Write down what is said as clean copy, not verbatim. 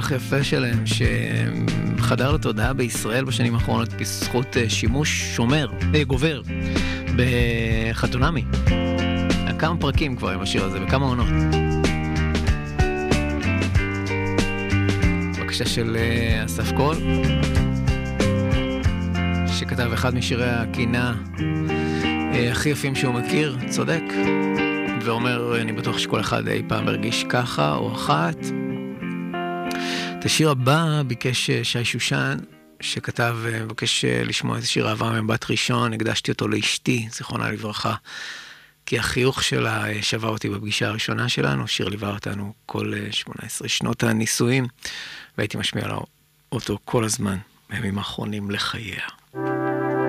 כך יפה שלהם, שחדר לתודעה בישראל בשנים האחרונות בזכות שימוש גובר בחתונמי. כמה פרקים כבר עם השיר הזה, וכמה עונות. בבקשה של אסף קול, שכתב אחד משירי הקינה הכי יפים שהוא מכיר, צודק, ואומר, אני בטוח שכל אחד אי פעם הרגיש ככה או אחת. את השיר הבא ביקש שי שושן, שכתב, מבקש לשמוע את השיר אהבה ממבט ראשון, הקדשתי אותו לאשתי, זיכרונה לברכה, כי החיוך שלה שווה אותי בפגישה הראשונה שלנו, שיר ליווה אותנו כל 18 שנות הנישואים, והייתי משמיע לו אותו כל הזמן, בימים האחרונים לחייה.